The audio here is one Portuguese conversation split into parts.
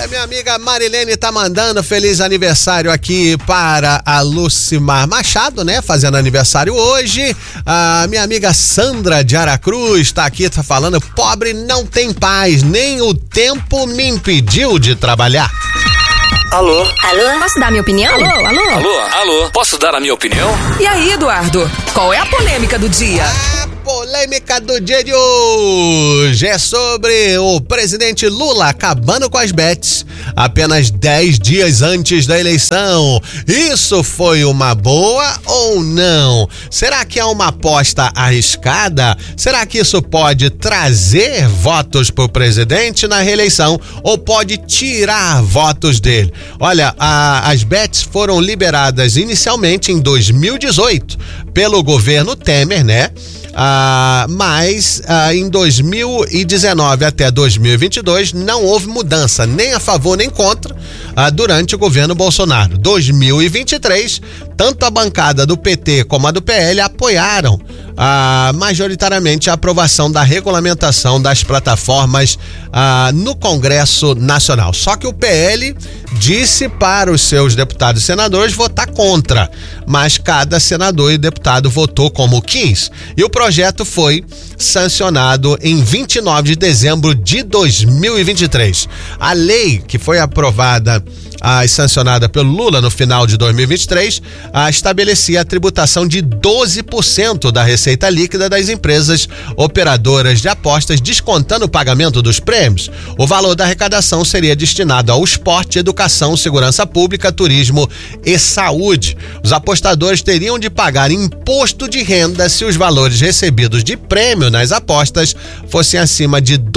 Minha amiga Marilene tá mandando feliz aniversário aqui para a Lucimar Machado, né? Fazendo aniversário hoje. A minha amiga Sandra de Aracruz tá aqui, tá falando: pobre não tem paz, nem o tempo me impediu de trabalhar. Alô? Alô? Posso dar minha opinião? Alô? Alô? Alô? Alô? Posso dar a minha opinião? E aí, Eduardo? Qual é a polêmica do dia? Polêmica do dia de hoje é sobre o presidente Lula acabando com as bets apenas 10 dias antes da eleição. Isso foi uma boa ou não? Será que é uma aposta arriscada? Será que isso pode trazer votos para o presidente na reeleição ou pode tirar votos dele? Olha, as bets foram liberadas inicialmente em 2018 pelo governo Temer, né? Mas em 2019 até 2022 não houve mudança, nem a favor nem contra, durante o governo Bolsonaro. 2023, tanto a bancada do PT como a do PL apoiaram majoritariamente a aprovação da regulamentação das plataformas no Congresso Nacional. Só que o PL disse para os seus deputados e senadores votar contra, mas cada senador e deputado votou como quis. E o projeto foi sancionado em 29 de dezembro de 2023. A lei que foi aprovada e sancionada pelo Lula no final de 2023, estabelecia a tributação de 12% da receita líquida das empresas operadoras de apostas, descontando o pagamento dos prêmios. O valor da arrecadação seria destinado ao esporte, educação, segurança pública, turismo e saúde. Os apostadores teriam de pagar imposto de renda se os valores recebidos de prêmio nas apostas fossem acima de R$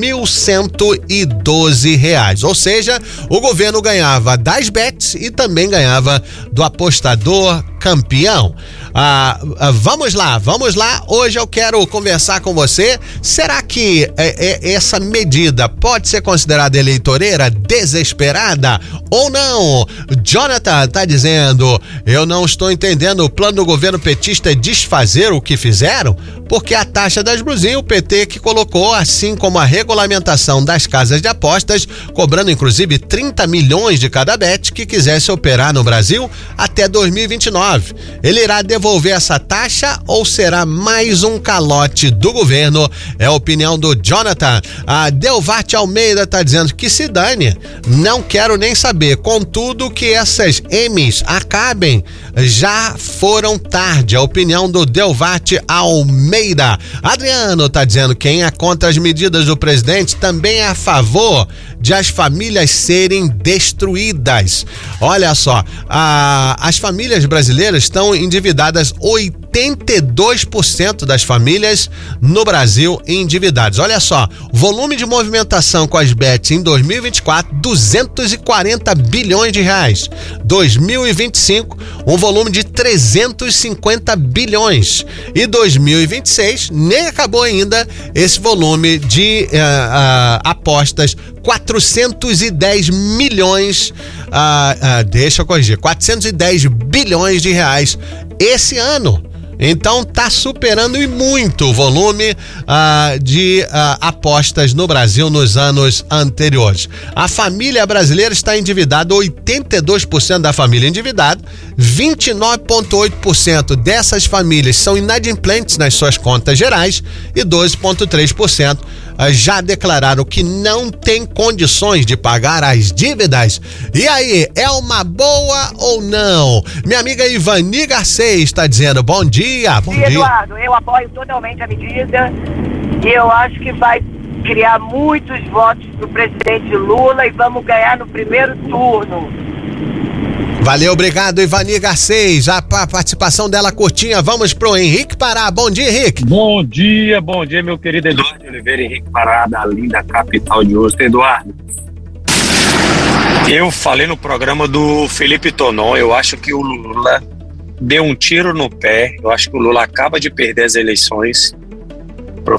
2.112. Ou seja, o governo ganhava das bets e também ganhava do apostador campeão. Vamos lá. Hoje eu quero conversar com você. Será que essa medida pode ser considerada eleitoreira, desesperada ou não? Jonathan tá dizendo: eu não estou entendendo, o plano do governo petista é desfazer o que fizeram, porque a taxa das blusinhas, o PT que colocou, assim como a regulamentação das casas de apostas, cobrando inclusive 30 milhões de cada bet que quisesse operar no Brasil até 2029. Ele irá devolver essa taxa ou será mais um calote do governo? É a opinião do Jonathan. A Delvarte Almeida tá dizendo que se dane, não quero nem saber, contudo que essas M's acabem, já foram tarde. A opinião do Delvarte Almeida. Adriano tá dizendo: quem é contra as medidas do presidente também é a favor de as famílias serem destruídas. Olha só, as famílias brasileiras estão endividadas, 82% das famílias no Brasil endividadas. Olha só, volume de movimentação com as bets em 2024, 240 bilhões de reais. 2025, um volume de 350 bilhões. E 2026, nem acabou ainda esse volume de apostas, 410 milhões, deixa eu corrigir, 410 bilhões de reais esse ano. Então tá superando e muito o volume de apostas no Brasil nos anos anteriores. A família brasileira está endividada, 82% da família endividada, 29,8% dessas famílias são inadimplentes nas suas contas gerais e 12,3% já declararam que não tem condições de pagar as dívidas. E aí, é uma boa ou não? Minha amiga Ivani Garcês está dizendo: bom dia. Bom dia, Eduardo, eu apoio totalmente a medida e eu acho que vai criar muitos votos pro presidente Lula e vamos ganhar no primeiro turno. Valeu, obrigado, Ivani Garcês. A participação dela curtinha. Vamos pro Henrique Pará. Bom dia, Henrique. Bom dia, meu querido Eduardo Oliveira, Henrique Pará, da linda capital de Houston. Eduardo, eu falei no programa do Felipe Tonon, eu acho que o Lula deu um tiro no pé. Eu acho que o Lula acaba de perder as eleições pro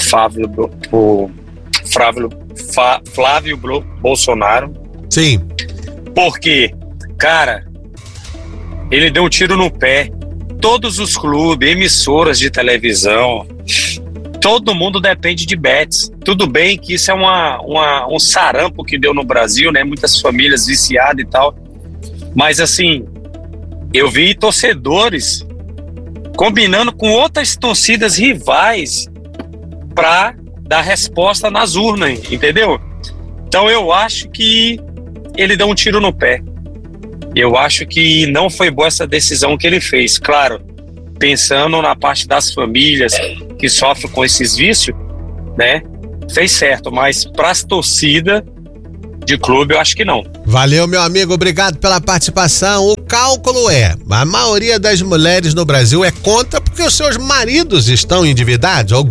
Flávio Bolsonaro. Sim. Porque, cara, ele deu um tiro no pé. Todos os clubes, emissoras de televisão, todo mundo depende de bets. Tudo bem que isso é um sarampo que deu no Brasil, né? Muitas famílias viciadas e tal. Mas assim, eu vi torcedores combinando com outras torcidas rivais para dar resposta nas urnas, entendeu? Então eu acho que ele deu um tiro no pé. Eu acho que não foi boa essa decisão que ele fez. Claro, pensando na parte das famílias que sofrem com esses vícios, né? Fez certo, mas para as torcidas de clube eu acho que não. Valeu, meu amigo, obrigado pela participação. O cálculo a maioria das mulheres no Brasil é contra porque os seus maridos estão endividados. A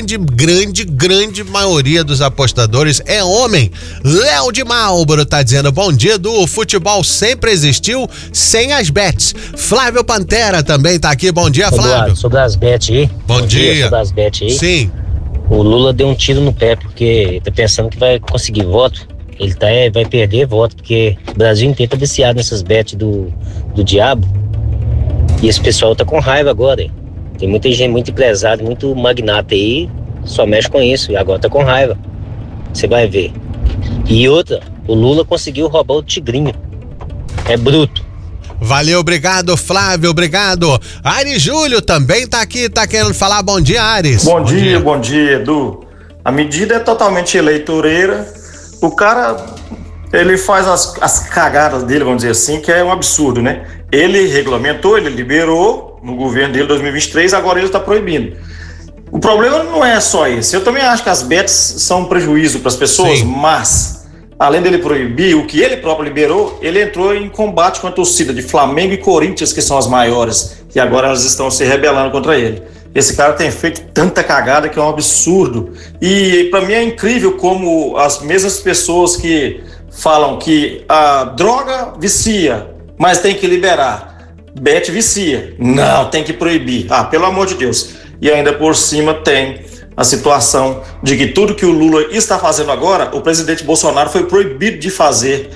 grande maioria dos apostadores é homem. Léo de Marlboro tá dizendo, bom dia, o futebol sempre existiu sem as bets. Flávio Pantera também tá aqui, bom dia, Flávio. Eduardo, sobre as bets aí. Bom dia. Sobre as bets aí. Sim. O Lula deu um tiro no pé porque ele tá pensando que vai conseguir voto. Ele vai perder voto, porque o Brasil inteiro tá viciado nessas bets do diabo. E esse pessoal tá com raiva agora, hein? Tem muita gente, muito empresário, muito magnata aí, só mexe com isso, e agora tá com raiva. Você vai ver. E outra, o Lula conseguiu roubar o Tigrinho. É bruto. Valeu, obrigado, Flávio, obrigado. Ares Júlio também tá aqui, tá querendo falar. Bom dia, Ares. Bom dia, Edu. A medida é totalmente eleitoreira. O cara, ele faz as cagadas dele, vamos dizer assim, que é um absurdo, né? Ele regulamentou, ele liberou no governo dele 2023, agora ele está proibindo. O problema não é só esse. Eu também acho que as bets são um prejuízo para as pessoas, mas, além dele proibir, o que ele próprio liberou, ele entrou em combate com a torcida de Flamengo e Corinthians, que são as maiores, e agora elas estão se rebelando contra ele. Esse cara tem feito tanta cagada que é um absurdo. E para mim é incrível como as mesmas pessoas que falam que a droga vicia, mas tem que liberar. Bet vicia. Não, tem que proibir. Pelo amor de Deus. E ainda por cima tem a situação de que tudo que o Lula está fazendo agora, o presidente Bolsonaro foi proibido de fazer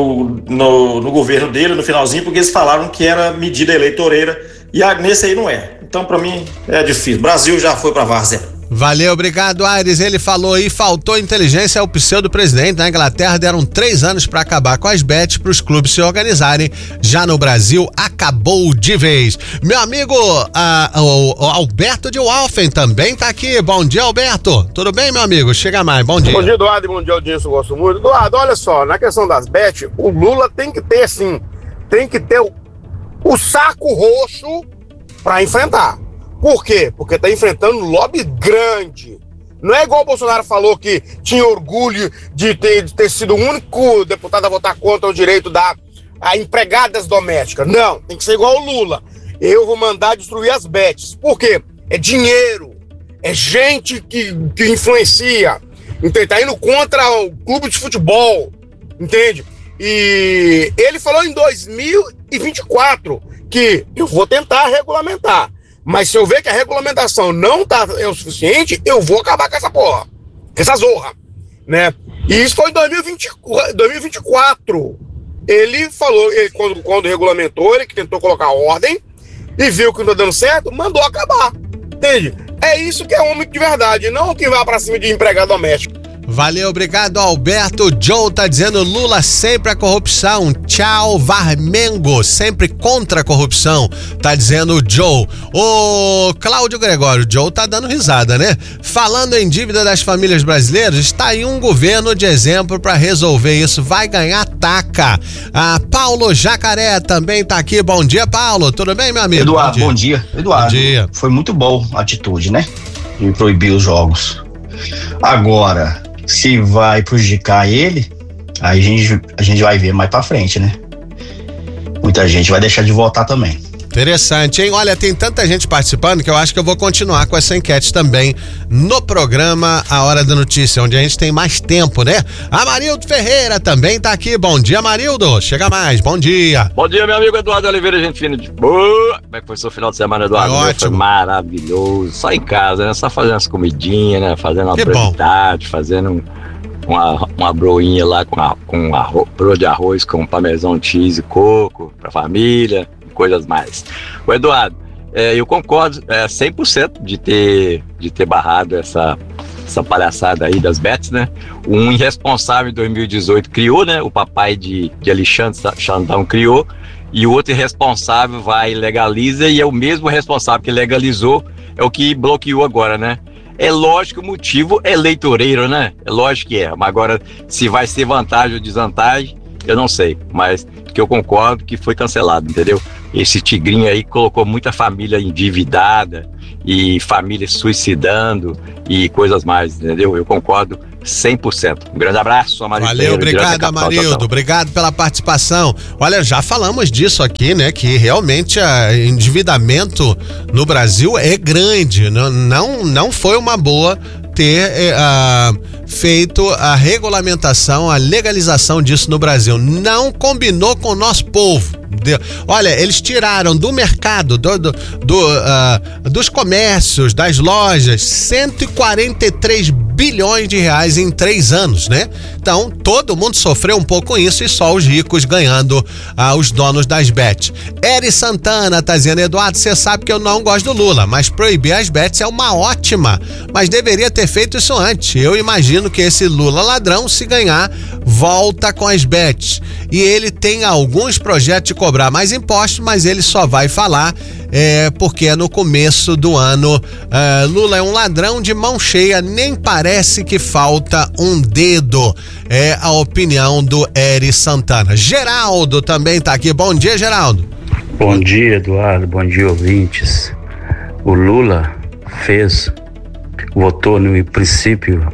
no governo dele, no finalzinho, porque eles falaram que era medida eleitoreira. E nesse aí não é. Então, pra mim, é difícil. O Brasil já foi pra várzea. Valeu, obrigado, Ares. Ele falou aí, faltou inteligência ao pseudo-presidente. Na Inglaterra deram 3 anos para acabar com as bets para os clubes se organizarem. Já no Brasil, acabou de vez. Meu amigo, o Alberto de Walfen também tá aqui. Bom dia, Alberto. Tudo bem, meu amigo? Chega mais, bom dia. Bom dia, Eduardo, e bom dia, audiência, eu gosto muito. Eduardo, olha só, na questão das bets, o Lula tem que ter, sim, o saco roxo para enfrentar. Por quê? Porque tá enfrentando um lobby grande. Não é igual o Bolsonaro falou que tinha orgulho de ter sido o único deputado a votar contra o direito a empregadas domésticas. Não, tem que ser igual o Lula. Eu vou mandar destruir as bets. Por quê? É dinheiro, é gente que influencia. Entende? Tá indo contra o clube de futebol, entende? E ele falou em 2024 que eu vou tentar regulamentar. Mas se eu ver que a regulamentação não é o suficiente, eu vou acabar com essa porra, com essa zorra, né? E isso foi em 2024. Ele falou, quando regulamentou, ele que tentou colocar ordem e viu que não tá dando certo, mandou acabar, entende? É isso que é homem de verdade, não o que vai pra cima de empregado doméstico. Valeu, obrigado, Alberto. Joe tá dizendo Lula sempre a corrupção. Tchau, Varmengo, sempre contra a corrupção, tá dizendo o Joe. O Cláudio Gregório, o Joe tá dando risada, né? Falando em dívida das famílias brasileiras, está aí um governo de exemplo para resolver isso. Vai ganhar taca. Paulo Jacaré também tá aqui. Bom dia, Paulo. Tudo bem, meu amigo? Eduardo, bom dia. Eduardo, bom dia. Foi muito bom a atitude, né? De proibir os jogos. Agora, se vai prejudicar ele, aí a gente vai ver mais pra frente, né? Muita gente vai deixar de votar também. Interessante, hein? Olha, tem tanta gente participando que eu acho que eu vou continuar com essa enquete também no programa A Hora da Notícia, onde a gente tem mais tempo, né? Amarildo Ferreira também tá aqui. Bom dia, Amarildo. Chega mais, bom dia. Bom dia, meu amigo Eduardo Oliveira, gente fina de boa. Como é que foi o seu final de semana, Eduardo? Foi ótimo. Foi maravilhoso. Só em casa, né? Só fazendo as comidinhas, né? Fazendo uma brevidade, fazendo uma broinha lá com broa de arroz com parmesão, cheese e coco pra família. Coisas mais. O Eduardo, eu concordo 100% de ter barrado essa palhaçada aí das bets, né? Um irresponsável em 2018 criou, né? O papai de Alexandre Xandão criou, e o outro irresponsável vai e legaliza, e é o mesmo responsável que legalizou, é o que bloqueou agora, né? É lógico que o motivo é eleitoreiro, né? É lógico que é, mas agora se vai ser vantagem ou desvantagem, eu não sei, mas que eu concordo que foi cancelado, entendeu? Esse tigrinho aí colocou muita família endividada e família suicidando e coisas mais, entendeu? Eu concordo 100%. Um grande abraço, Amarildo. Valeu, obrigado, Amarildo. Obrigado pela participação. Olha, já falamos disso aqui, né? Que realmente o endividamento no Brasil é grande. Não foi uma boa ter feito a regulamentação, a legalização disso no Brasil. Não combinou com o nosso povo. Olha, eles tiraram do mercado, dos comércios, das lojas, 143 bilhões de reais em 3 anos, né? Então, todo mundo sofreu um pouco com isso e só os ricos ganhando, os donos das bets. Eri Santana tá dizendo: Eduardo, você sabe que eu não gosto do Lula, mas proibir as bets é uma ótima, mas deveria ter feito isso antes. Eu imagino que esse Lula ladrão, se ganhar, volta com as bets. E ele tem alguns projetos de cobrar mais impostos, mas ele só vai falar porque é no começo do ano. Lula é um ladrão de mão cheia, nem parece que falta um dedo. É a opinião do Eri Santana. Geraldo também tá aqui. Bom dia, Geraldo. Bom dia, Eduardo. Bom dia, ouvintes. O Lula votou no princípio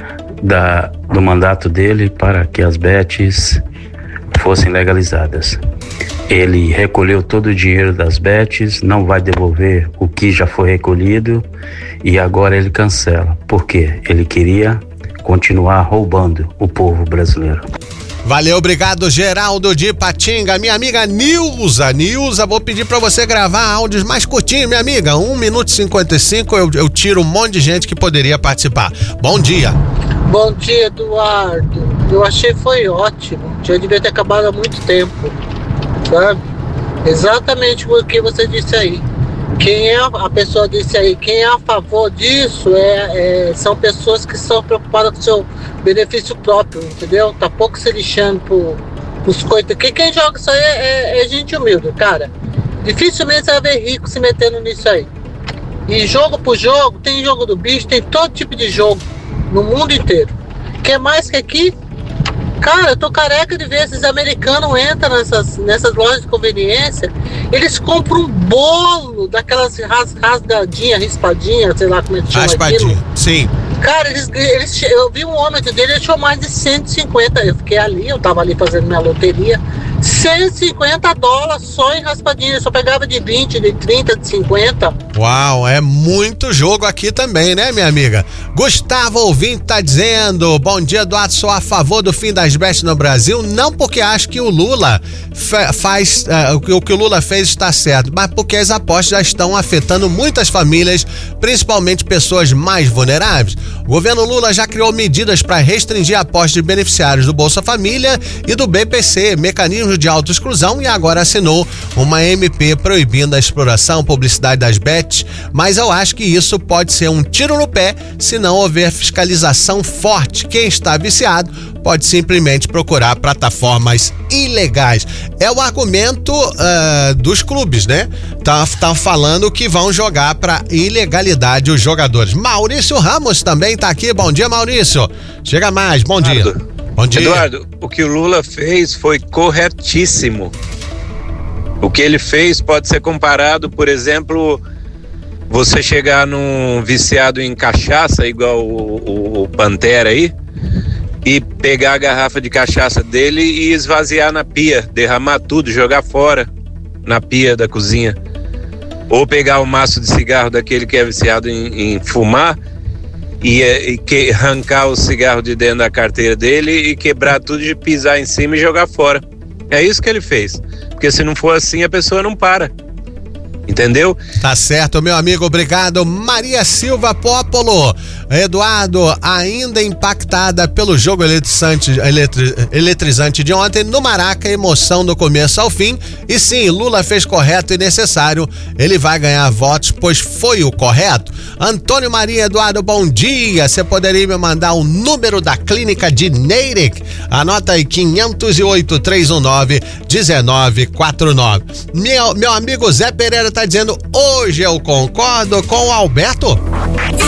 do mandato dele para que as bets fossem legalizadas. Ele recolheu todo o dinheiro das bets, não vai devolver o que já foi recolhido e agora ele cancela. Por quê? Ele queria continuar roubando o povo brasileiro. Valeu, obrigado, Geraldo de Patinga. Minha amiga Nilza, vou pedir pra você gravar áudios mais curtinhos, minha amiga. 1 minuto e 55, eu tiro um monte de gente que poderia participar. Bom dia. Bom dia, Eduardo. Eu achei foi ótimo. Já devia ter acabado há muito tempo, sabe? Exatamente o que você disse aí. A pessoa disse aí, quem é a favor disso são pessoas que são preocupadas com o seu benefício próprio, entendeu? Tá pouco se lixando pros coitados. Quem joga isso aí é gente humilde, cara. Dificilmente você vai ver rico se metendo nisso aí. E jogo por jogo, tem jogo do bicho, tem todo tipo de jogo no mundo inteiro. Quer mais que aqui? Cara, eu tô careca de ver esses americanos entram nessas lojas de conveniência, eles compram um bolo daquelas rasgadinhas, rispadinhas, sei lá como é que chama aquilo. Sim. Cara, eu vi um homem dele, ele achou mais de 150, eu tava ali fazendo minha loteria, $150 só em raspadinha, eu só pegava de 20, de 30, de 50. Uau, é muito jogo aqui também, né, minha amiga? Gustavo ouvinte tá dizendo: bom dia, Eduardo, sou a favor do fim das bets no Brasil, não porque acho que o Lula o que o Lula fez está certo, mas porque as apostas já estão afetando muitas famílias, principalmente pessoas mais vulneráveis. O governo Lula já criou medidas para restringir apostas de beneficiários do Bolsa Família e do BPC, mecanismo de autoexclusão, e agora assinou uma MP proibindo a exploração, publicidade das bets, mas eu acho que isso pode ser um tiro no pé se não houver fiscalização forte. Quem está viciado pode simplesmente procurar plataformas ilegais. É o argumento dos clubes, né? Tá falando que vão jogar para ilegalidade os jogadores. Maurício Ramos também tá aqui. Bom dia, Maurício. Chega mais, bom dia. Bom dia. Eduardo, o que o Lula fez foi corretíssimo. O que ele fez pode ser comparado, por exemplo, você chegar num viciado em cachaça, igual o Pantera aí, e pegar a garrafa de cachaça dele e esvaziar na pia, derramar tudo, jogar fora na pia da cozinha. Ou pegar o maço de cigarro daquele que é viciado em fumar e arrancar o cigarro de dentro da carteira dele e quebrar tudo, de pisar em cima e jogar fora. É isso que ele fez. Porque se não for assim, a pessoa não para. Então Entendeu? Tá certo, meu amigo, obrigado. Maria Silva Pópolo. Eduardo, ainda impactada pelo jogo eletrizante de ontem no Maraca, emoção do começo ao fim. E sim, Lula fez correto e necessário. Ele vai ganhar votos, pois foi o correto. Antônio Maria Eduardo, bom dia. Você poderia me mandar o número da clínica de Neyrick? Anota aí, 508-319-1949. Meu amigo Zé Pereira tá dizendo, hoje eu concordo com o Alberto.